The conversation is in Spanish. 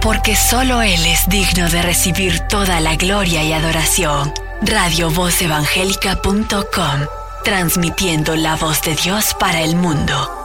porque solo Él es digno de recibir toda la gloria y adoración. RadioVozEvangélica.com, transmitiendo la voz de Dios para el mundo.